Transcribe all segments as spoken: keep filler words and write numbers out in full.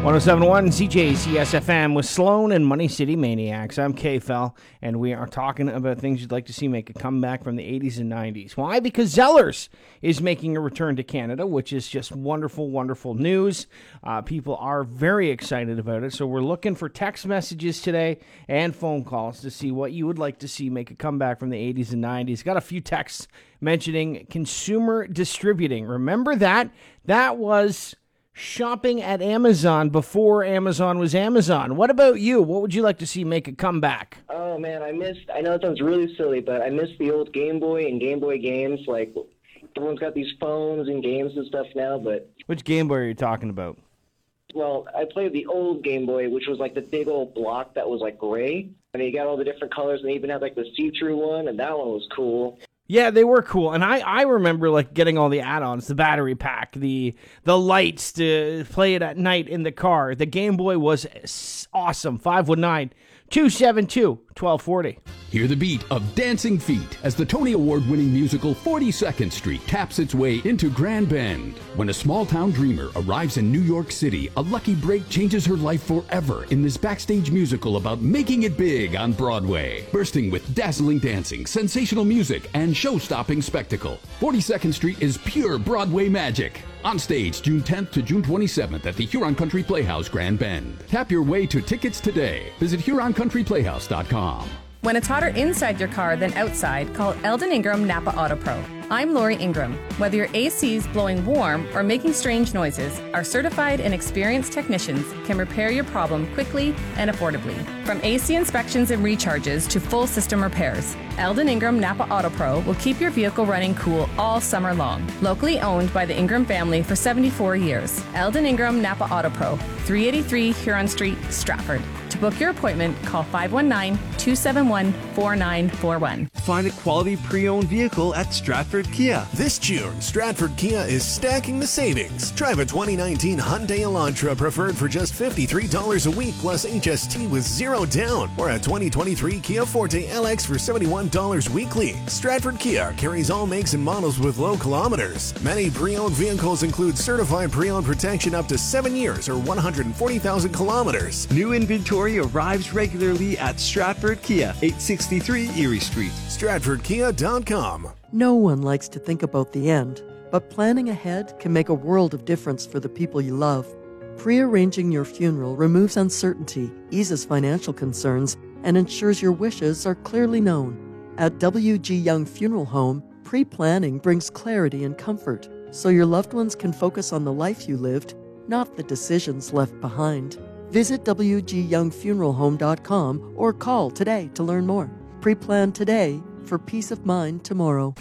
one oh seven point one C J C S F M with Sloan and Money City Maniacs. I'm K-Fel, and we are talking about things you'd like to see make a comeback from the eighties and nineties. Why? Because Zellers is making a return to Canada, which is just wonderful, wonderful news. Uh, people are very excited about it, so we're looking for text messages today and phone calls to see what you would like to see make a comeback from the eighties and nineties. Got a few texts mentioning consumer distributing. Remember that? That was shopping at Amazon before Amazon was Amazon. What about you? What would you like to see make a comeback? Oh, man, I missed, I know it sounds really silly, but I miss the old Game Boy and Game Boy games. Like, everyone's got these phones and games and stuff now, but... Which Game Boy are you talking about? Well, I played the old Game Boy, which was like the big old block that was like gray. And you got all the different colors, and they even had like the see-through one, and that one was cool. Yeah, they were cool, and I, I remember like getting all the add-ons, the battery pack, the the lights to play it at night in the car. The Game Boy was awesome. five one nine, two seven two, one two four zero. Hear the beat of Dancing Feet as the Tony Award-winning musical forty-second Street taps its way into Grand Bend. When a small-town dreamer arrives in New York City, a lucky break changes her life forever in this backstage musical about making it big on Broadway. Bursting with dazzling dancing, sensational music, and show-stopping spectacle, forty-second Street is pure Broadway magic. On stage June tenth to June twenty-seventh at the Huron Country Playhouse, Grand Bend. Tap your way to tickets today. Visit Huron Country Playhouse dot com. When it's hotter inside your car than outside, call Eldon Ingram Napa Auto Pro. I'm Lori Ingram. Whether your A C's blowing warm or making strange noises, our certified and experienced technicians can repair your problem quickly and affordably. From A C inspections and recharges to full system repairs, Eldon Ingram Napa Auto Pro will keep your vehicle running cool all summer long. Locally owned by the Ingram family for seventy-four years. Eldon Ingram Napa Auto Pro, three eighty-three Huron Street, Stratford. To book your appointment, call five one nine, two seven one, four nine four one. Find a quality pre-owned vehicle at Stratford Kia. This June, Stratford Kia is stacking the savings. Drive a twenty nineteen Hyundai Elantra Preferred for just fifty-three dollars a week plus H S T with zero down, or a twenty twenty-three Kia Forte L X for seventy-one dollars weekly. Stratford Kia carries all makes and models with low kilometers. Many pre-owned vehicles include certified pre-owned protection up to seven years or one hundred forty thousand kilometers. New inventory arrives regularly at Stratford Kia, eight sixty-three Erie Street. Stratford Kia dot com. No one likes to think about the end, but planning ahead can make a world of difference for the people you love. Pre-arranging your funeral removes uncertainty, eases financial concerns, and ensures your wishes are clearly known. At W G Young Funeral Home, pre-planning brings clarity and comfort, so your loved ones can focus on the life you lived, not the decisions left behind. Visit W G Young Funeral Home dot com or call today to learn more. Pre-plan today for peace of mind tomorrow.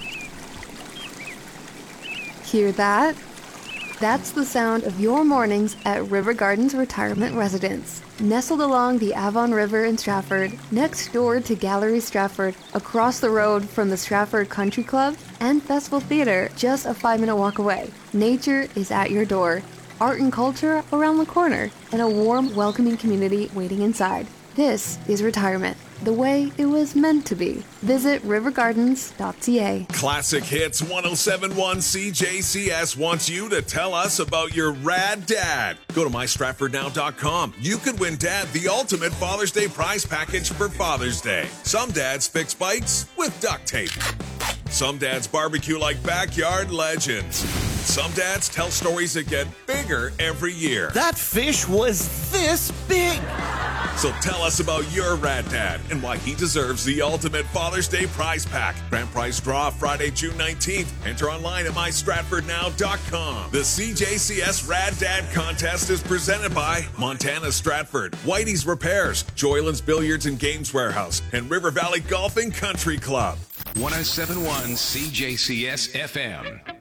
Hear that? That's the sound of your mornings at River Gardens Retirement Residence. Nestled along the Avon River in Stratford, next door to Gallery Stratford, across the road from the Stratford Country Club and Festival Theatre, just a five-minute walk away. Nature is at your door, art and culture around the corner, and a warm, welcoming community waiting inside. This is retirement, the way it was meant to be. Visit river gardens dot c a. Classic Hits one oh seven point one C J C S wants you to tell us about your rad dad. Go to my stratford now dot com. You could win Dad the ultimate Father's Day prize package for Father's Day. Some dads fix bikes with duct tape. Some dads barbecue like backyard legends. Some dads tell stories that get bigger every year. That fish was this big. So tell us about your rad dad and why he deserves the ultimate Father's Day prize pack. Grand prize draw Friday, June nineteenth. Enter online at my stratford now dot com. The C J C S Rad Dad contest is presented by Montana Stratford, Whitey's Repairs, Joyland's Billiards and Games Warehouse, and River Valley Golf and Country Club. one oh seven point one C J C S F M.